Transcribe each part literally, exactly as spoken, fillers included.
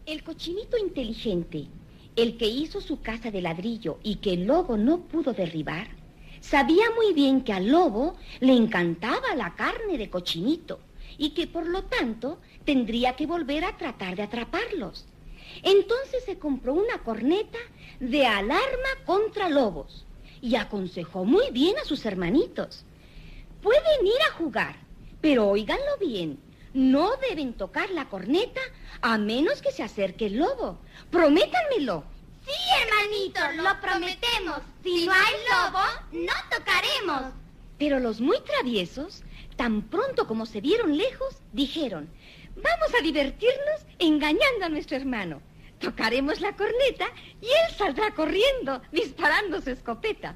El cochinito inteligente, el que hizo su casa de ladrillo y que el lobo no pudo derribar, sabía muy bien que al lobo le encantaba la carne de cochinito y que por lo tanto tendría que volver a tratar de atraparlos. Entonces se compró una corneta de alarma contra lobos y aconsejó muy bien a sus hermanitos. Pueden ir a jugar, pero óiganlo bien, no deben tocar la corneta a menos que se acerque el lobo. Prométanmelo. Sí, hermanitos, lo prometemos. Si no hay lobo, no tocaremos. Pero los muy traviesos, tan pronto como se vieron lejos, dijeron: vamos a divertirnos engañando a nuestro hermano. Tocaremos la corneta y él saldrá corriendo, disparando su escopeta.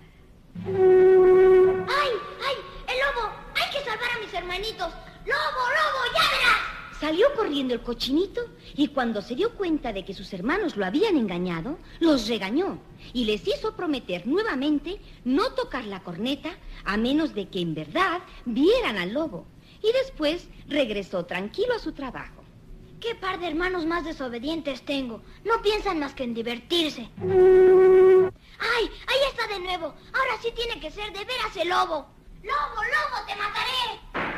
¡Ay, ay! ¡El lobo! ¡Hay que salvar a mis hermanitos! ¡Lobo, lobo, ya verás! Salió corriendo el cochinito y cuando se dio cuenta de que sus hermanos lo habían engañado, los regañó y les hizo prometer nuevamente no tocar la corneta a menos de que en verdad vieran al lobo. Y después regresó tranquilo a su trabajo. ¡Qué par de hermanos más desobedientes tengo! No piensan más que en divertirse. ¡Ay! ¡Ahí está de nuevo! Ahora sí tiene que ser de veras el lobo. ¡Lobo, lobo, te mataré!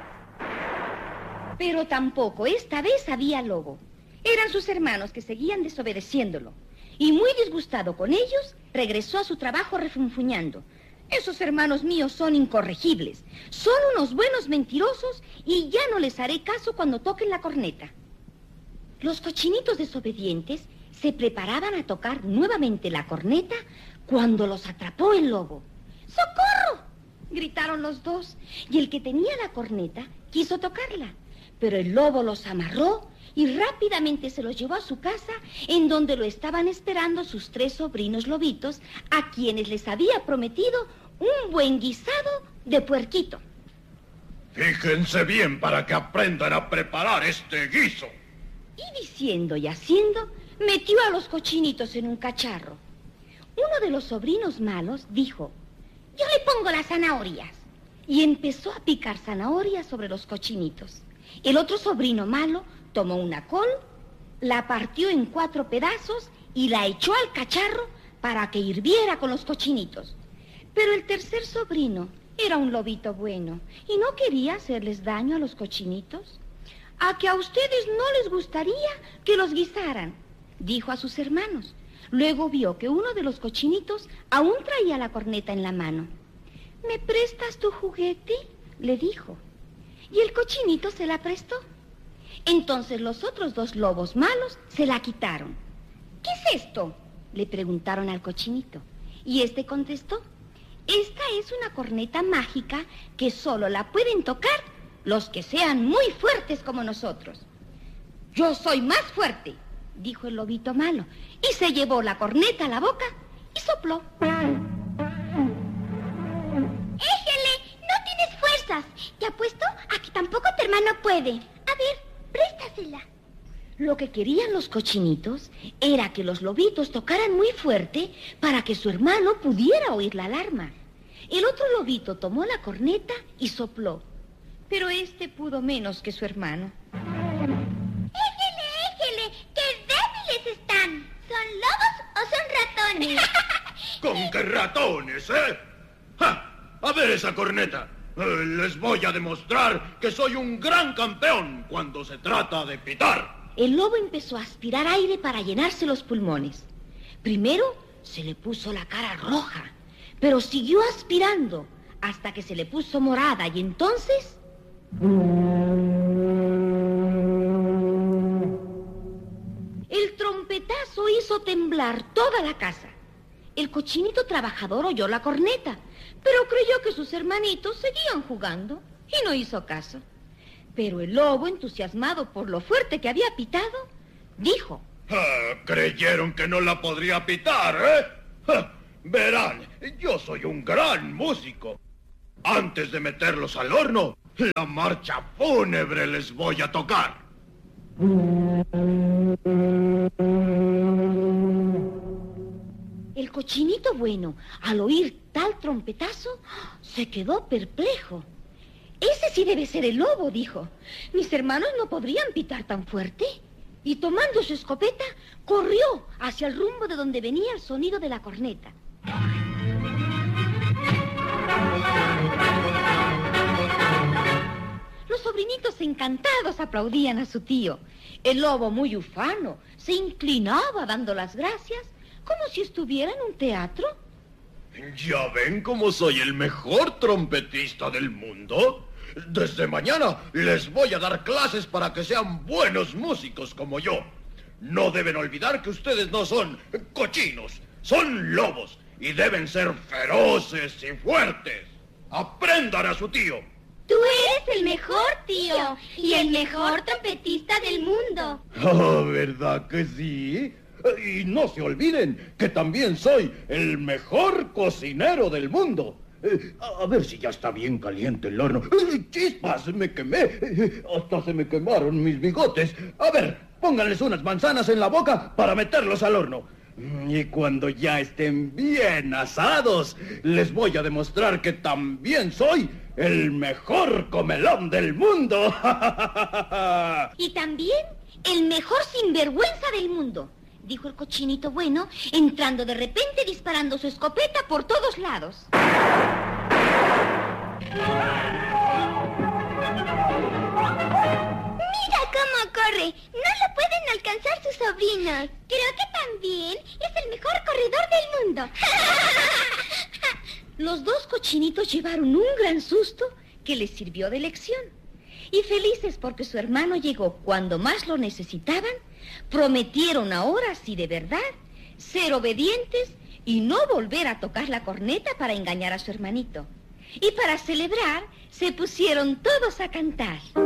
Pero tampoco esta vez había lobo. Eran sus hermanos que seguían desobedeciéndolo. Y muy disgustado con ellos, regresó a su trabajo refunfuñando. Esos hermanos míos son incorregibles. Son unos buenos mentirosos y ya no les haré caso cuando toquen la corneta. Los cochinitos desobedientes se preparaban a tocar nuevamente la corneta cuando los atrapó el lobo. ¡Socorro!, gritaron los dos, y el que tenía la corneta quiso tocarla. Pero el lobo los amarró y rápidamente se los llevó a su casa, en donde lo estaban esperando sus tres sobrinos lobitos, a quienes les había prometido un buen guisado de puerquito. Fíjense bien para que aprendan a preparar este guiso. Y diciendo y haciendo, metió a los cochinitos en un cacharro. Uno de los sobrinos malos dijo: yo le pongo las zanahorias. Y empezó a picar zanahorias sobre los cochinitos. El otro sobrino malo tomó una col, la partió en cuatro pedazos y la echó al cacharro para que hirviera con los cochinitos. Pero el tercer sobrino era un lobito bueno y no quería hacerles daño a los cochinitos. ¿A que a ustedes no les gustaría que los guisaran?, dijo a sus hermanos. Luego vio que uno de los cochinitos aún traía la corneta en la mano. ¿Me prestas tu juguete?, le dijo. Y el cochinito se la prestó. Entonces los otros dos lobos malos se la quitaron. ¿Qué es esto?, le preguntaron al cochinito. Y este contestó: esta es una corneta mágica que solo la pueden tocar los que sean muy fuertes como nosotros. Yo soy más fuerte, dijo el lobito malo, y se llevó la corneta a la boca y sopló. ¡Éjele! ¡No tienes fuerzas! Te apuesto a que tampoco tu hermano puede. A ver, préstasela. Lo que querían los cochinitos era que los lobitos tocaran muy fuerte para que su hermano pudiera oír la alarma. El otro lobito tomó la corneta y sopló, pero este pudo menos que su hermano. ¡Éjele, éjele! ¡Qué débiles están! ¿Son lobos o son ratones? ¿Con qué ratones, eh? ¡Ja! A ver esa corneta. Eh, les voy a demostrar que soy un gran campeón cuando se trata de pitar. El lobo empezó a aspirar aire para llenarse los pulmones. Primero se le puso la cara roja, pero siguió aspirando hasta que se le puso morada y entonces... el trompetazo hizo temblar toda la casa. El cochinito trabajador oyó la corneta, pero creyó que sus hermanitos seguían jugando y no hizo caso. Pero el lobo, entusiasmado por lo fuerte que había pitado, dijo: Ah, creyeron que no la podría pitar, ¿eh? Ah, verán, yo soy un gran músico. Antes de meterlos al horno, la marcha fúnebre les voy a tocar. El cochinito bueno, al oír tal trompetazo, se quedó perplejo. Ese sí debe ser el lobo, dijo. Mis hermanos no podrían pitar tan fuerte. y tomando su escopeta, corrió hacia el rumbo de donde venía el sonido de la corneta. Los sobrinitos encantados aplaudían a su tío. El lobo, muy ufano, se inclinaba dando las gracias, como si estuviera en un teatro. ¿Ya ven cómo soy el mejor trompetista del mundo? Desde mañana les voy a dar clases para que sean buenos músicos como yo. No deben olvidar que ustedes no son cochinos, son lobos y deben ser feroces y fuertes. Aprendan a su tío. Tú eres el mejor tío y el mejor trompetista del mundo. Oh, ¿verdad que sí? Y no se olviden que también soy el mejor cocinero del mundo. Eh, a ver si ya está bien caliente el horno. Eh, ¡Chispas! Me quemé. Eh, hasta se me quemaron mis bigotes. A ver, pónganles unas manzanas en la boca para meterlos al horno. Y cuando ya estén bien asados, les voy a demostrar que también soy el mejor comelón del mundo. Y también el mejor sinvergüenza del mundo, dijo el cochinito bueno, entrando de repente disparando su escopeta por todos lados. ¡Mira cómo corre! No lo pueden alcanzar sus sobrinos. Creo que también es el mejor corredor del mundo. Los dos cochinitos llevaron un gran susto que les sirvió de lección. Y felices porque su hermano llegó cuando más lo necesitaban, prometieron ahora, sí de verdad, ser obedientes y no volver a tocar la corneta para engañar a su hermanito. Y para celebrar, se pusieron todos a cantar.